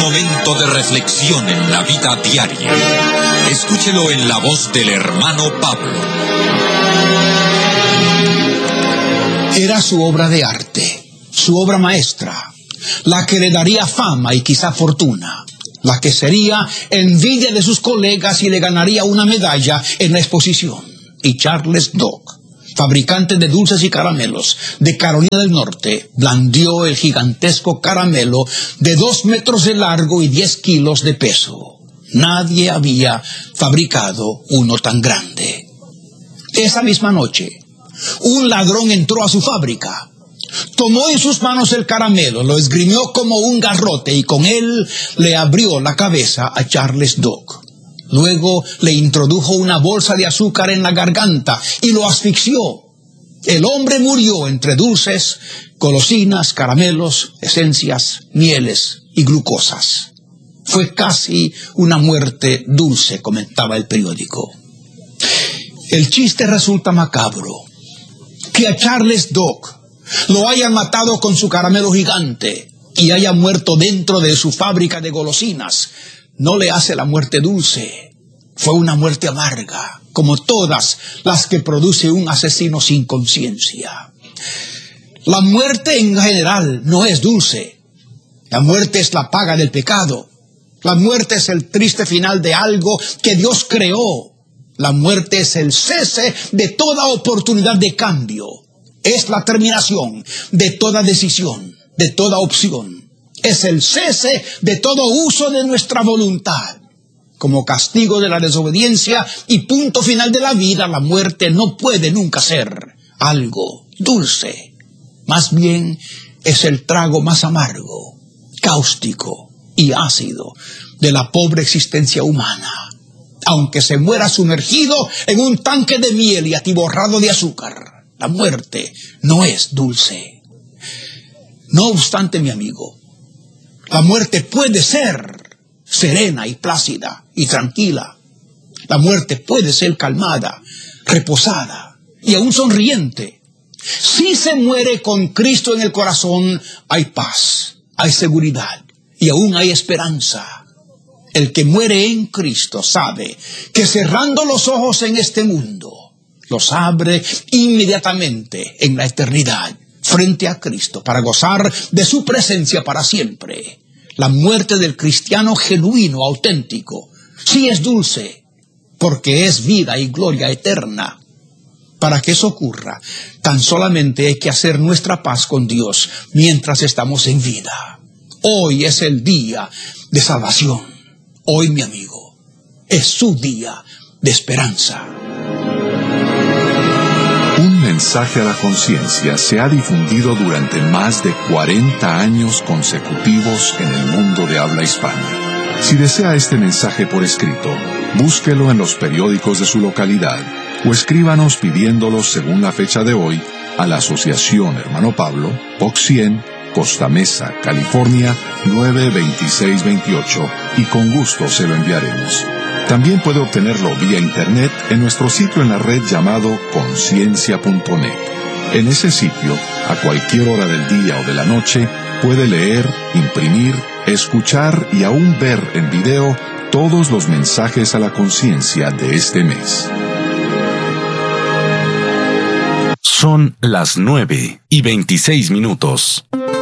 momento de reflexión en la vida diaria. Escúchelo en la voz del hermano Pablo. Era su obra de arte, su obra maestra, la que le daría fama y quizá fortuna, la que sería envidia de sus colegas y le ganaría una medalla en la exposición. Y Charles Dock, fabricante de dulces y caramelos de Carolina del Norte, blandió el gigantesco caramelo de 2 metros de largo y 10 kilos de peso. Nadie había fabricado uno tan grande. Esa misma noche, un ladrón entró a su fábrica, tomó en sus manos el caramelo, lo esgrimió como un garrote y con él le abrió la cabeza a Charles Dock. Luego le introdujo una bolsa de azúcar en la garganta y lo asfixió. El hombre murió entre dulces, golosinas, caramelos, esencias, mieles y glucosas. Fue casi una muerte dulce, comentaba el periódico. El chiste resulta macabro. Que a Charles Dock lo hayan matado con su caramelo gigante y haya muerto dentro de su fábrica de golosinas no le hace la muerte dulce. Fue una muerte amarga, como todas las que produce un asesino sin conciencia. La muerte en general no es dulce. La muerte es la paga del pecado. La muerte es el triste final de algo que Dios creó. La muerte es el cese de toda oportunidad de cambio. Es la terminación de toda decisión, de toda opción. Es el cese de todo uso de nuestra voluntad. Como castigo de la desobediencia y punto final de la vida, la muerte no puede nunca ser algo dulce. Más bien es el trago más amargo, cáustico y ácido de la pobre existencia humana. Aunque se muera sumergido en un tanque de miel y atiborrado de azúcar, la muerte no es dulce. No obstante, mi amigo, la muerte puede ser serena y plácida y tranquila. La muerte puede ser calmada, reposada y aún sonriente. Si se muere con Cristo en el corazón, hay paz, hay seguridad y aún hay esperanza. El que muere en Cristo sabe que cerrando los ojos en este mundo, los abre inmediatamente en la eternidad frente a Cristo para gozar de su presencia para siempre. La muerte del cristiano genuino, auténtico, sí es dulce, porque es vida y gloria eterna. Para que eso ocurra, tan solamente hay que hacer nuestra paz con Dios mientras estamos en vida. Hoy es el día de salvación. Hoy, mi amigo, es su día de esperanza. Un mensaje a la conciencia se ha difundido durante más de 40 años consecutivos en el mundo de habla hispana. Si desea este mensaje por escrito, búsquelo en los periódicos de su localidad o escríbanos pidiéndolo según la fecha de hoy a la Asociación Hermano Pablo, Box 100, Costa Mesa, California, 92628 y con gusto se lo enviaremos. También puede obtenerlo vía internet en nuestro sitio en la red llamado conciencia.net. En ese sitio, a cualquier hora del día o de la noche, puede leer, imprimir, escuchar y aún ver en video todos los mensajes a la conciencia de este mes. Son las 9:26.